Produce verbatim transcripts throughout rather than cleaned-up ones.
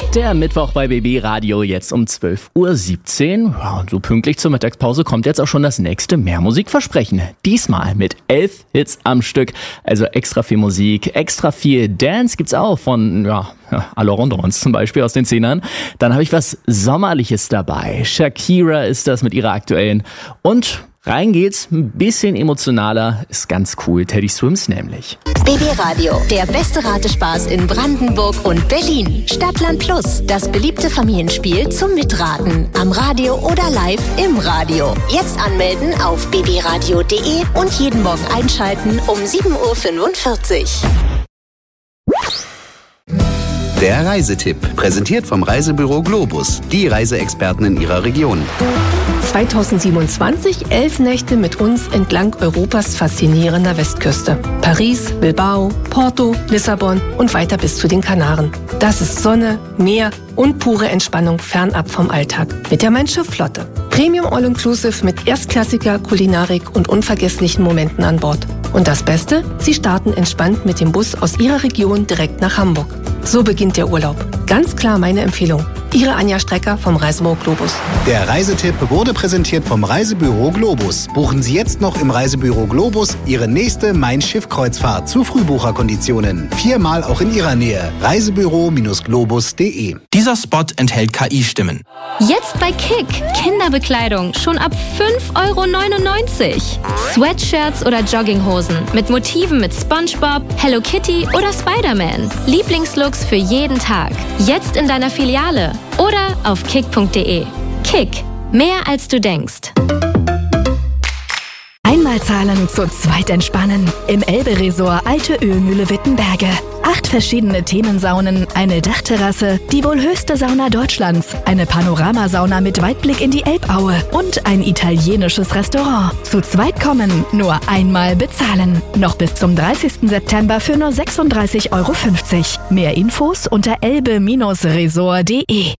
Der Mittwoch bei B B Radio jetzt um zwölf Uhr siebzehn. Ja, und so pünktlich zur Mittagspause kommt jetzt auch schon das nächste Mehrmusikversprechen. Diesmal mit elf Hits am Stück. Also extra viel Musik, extra viel Dance gibt's auch von, ja, alle Rondons zum Beispiel aus den Zehnern. Dann habe ich was Sommerliches dabei. Shakira ist das mit ihrer aktuellen. Und rein geht's, ein bisschen emotionaler, ist ganz cool. Teddy Swims nämlich. B B Radio, der beste Ratespaß in Brandenburg und Berlin. Stadtland Plus, das beliebte Familienspiel zum Mitraten. Am Radio oder live im Radio. Jetzt anmelden auf b b radio punkt de und jeden Morgen einschalten um sieben Uhr fünfundvierzig. Der Reisetipp, präsentiert vom Reisebüro Globus, die Reiseexperten in ihrer Region. zweitausendsiebenundzwanzig, elf Nächte mit uns entlang Europas faszinierender Westküste. Paris, Bilbao, Porto, Lissabon und weiter bis zu den Kanaren. Das ist Sonne, Meer und pure Entspannung fernab vom Alltag. Mit der Mein-Schiff-Flotte. Premium All-Inclusive mit erstklassiger Kulinarik und unvergesslichen Momenten an Bord. Und das Beste? Sie starten entspannt mit dem Bus aus Ihrer Region direkt nach Hamburg. So beginnt der Urlaub. Ganz klar meine Empfehlung. Ihre Anja Strecker vom Reisebüro Globus. Der Reisetipp wurde präsentiert vom Reisebüro Globus. Buchen Sie jetzt noch im Reisebüro Globus Ihre nächste Mein-Schiff-Kreuzfahrt zu Frühbucherkonditionen. Viermal auch in Ihrer Nähe. reisebüro Globus punkt de. Dieser Spot enthält K I-Stimmen. Jetzt bei Kick. Kinderbekleidung schon ab fünf Euro neunundneunzig. Sweatshirts oder Jogginghosen mit Motiven mit SpongeBob, Hello Kitty oder Spider-Man. Lieblingslooks für jeden Tag. Jetzt in deiner Filiale oder auf kick punkt de. Kick. Mehr als du denkst. Einmal zahlen, zu zweit entspannen. Im Elbe-Resort Alte Ölmühle Wittenberge. Acht verschiedene Themensaunen, eine Dachterrasse, die wohl höchste Sauna Deutschlands, eine Panoramasauna mit Weitblick in die Elbaue und ein italienisches Restaurant. Zu zweit kommen, nur einmal bezahlen. Noch bis zum dreißigsten September für nur sechsunddreißig Euro fünfzig. Mehr Infos unter elbe Resort punkt de.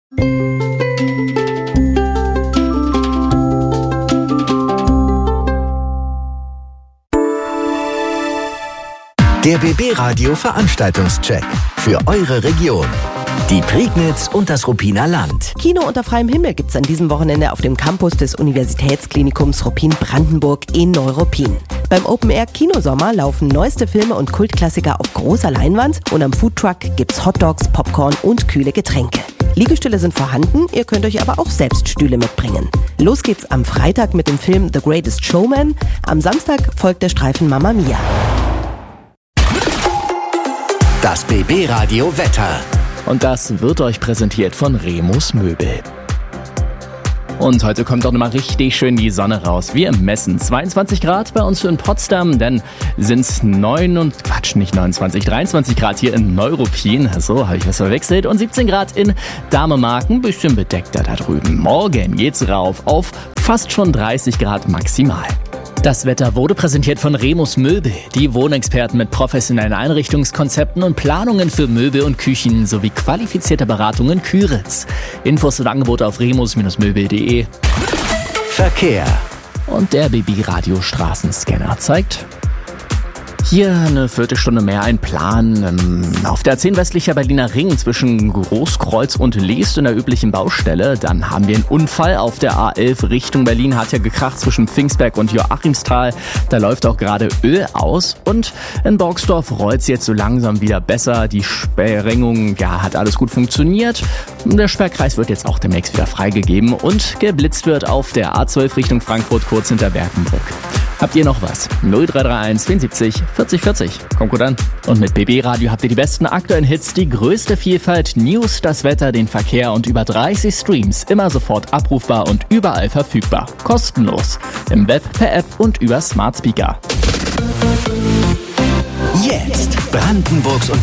Der B B Radio Veranstaltungscheck für eure Region. Die Prignitz und das Ruppiner Land. Kino unter freiem Himmel gibt's an diesem Wochenende auf dem Campus des Universitätsklinikums Ruppin Brandenburg in Neuruppin. Beim Open Air Kinosommer laufen neueste Filme und Kultklassiker auf großer Leinwand und am Foodtruck gibt's Hotdogs, Popcorn und kühle Getränke. Liegestühle sind vorhanden, ihr könnt euch aber auch selbst Stühle mitbringen. Los geht's am Freitag mit dem Film The Greatest Showman. Am Samstag folgt der Streifen Mamma Mia. Das B B Radio Wetter. Und das wird euch präsentiert von Remus Möbel. Und heute kommt auch nochmal richtig schön die Sonne raus. Wir messen zweiundzwanzig Grad bei uns in Potsdam, dann sind es neun und Quatsch, nicht neunundzwanzig, dreiundzwanzig Grad hier in Neuruppin. So, habe ich was verwechselt. Und siebzehn Grad in Damemarken, ein bisschen bedeckter da drüben. Morgen geht's rauf auf fast schon dreißig Grad maximal. Das Wetter wurde präsentiert von Remus Möbel, die Wohnexperten mit professionellen Einrichtungskonzepten und Planungen für Möbel und Küchen sowie qualifizierte Beratung in Küritz. Infos und Angebote auf remus Möbel punkt de. Verkehr. Und der B B Radio Straßenscanner zeigt hier eine Viertelstunde mehr ein Plan. Auf der A zehn westlicher Berliner Ring zwischen Großkreuz und Leest in der üblichen Baustelle. Dann haben wir einen Unfall auf der A elf Richtung Berlin. Hat ja gekracht zwischen Pfingstberg und Joachimsthal. Da läuft auch gerade Öl aus. Und in Borgsdorf rollt's jetzt so langsam wieder besser. Die Sprengung, ja, hat alles gut funktioniert. Der Sperrkreis wird jetzt auch demnächst wieder freigegeben. Und geblitzt wird auf der A zwölf Richtung Frankfurt kurz hinter Berkenbrück. Habt ihr noch was? null drei drei eins vierundsiebzig vierzig vierzig. Kommt gut an. Und mit B B Radio habt ihr die besten aktuellen Hits, die größte Vielfalt, News, das Wetter, den Verkehr und über dreißig Streams. Immer sofort abrufbar und überall verfügbar. Kostenlos. Im Web, per App und über Smart Speaker. Jetzt Brandenburgs und